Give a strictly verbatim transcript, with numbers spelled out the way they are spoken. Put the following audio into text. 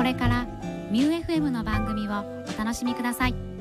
これからミュー エフエム の番組をお楽しみください。